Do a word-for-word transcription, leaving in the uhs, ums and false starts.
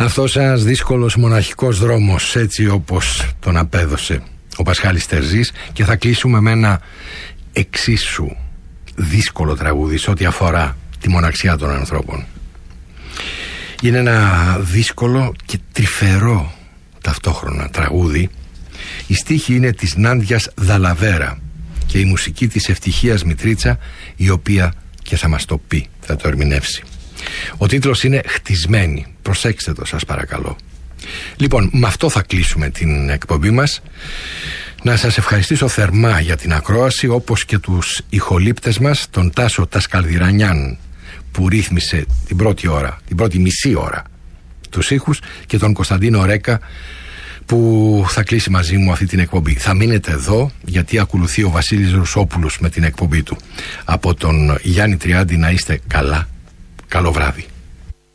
Αυτός ένας δύσκολος μοναχικός δρόμος, έτσι όπως τον απέδωσε ο Πασχάλης Τερζής, και θα κλείσουμε με ένα εξίσου δύσκολο τραγούδι σε ό,τι αφορά τη μοναξιά των ανθρώπων. Είναι ένα δύσκολο και τρυφερό ταυτόχρονα τραγούδι. Η στίχη είναι της Νάντιας Δαλαβέρα και η μουσική της Ευτυχίας Μητρίτσα, η οποία και θα μας το πει, θα το ερμηνεύσει. Ο τίτλος είναι «Χτισμένη». Προσέξτε το, σας παρακαλώ. Λοιπόν, με αυτό θα κλείσουμε την εκπομπή μας. Να σας ευχαριστήσω θερμά για την ακρόαση, όπως και τους ηχολήπτες μας, τον Τάσο Τασκαλδιρανιάν που ρύθμισε την πρώτη ώρα, την πρώτη μισή ώρα τους ήχους, και τον Κωνσταντίνο Ρέκα που θα κλείσει μαζί μου αυτή την εκπομπή. Θα μείνετε εδώ, γιατί ακολουθεί ο Βασίλης Ρουσόπουλος με την εκπομπή του. Από τον Γιάννη Τριάντη, να είστε καλά. Καλό βράδυ.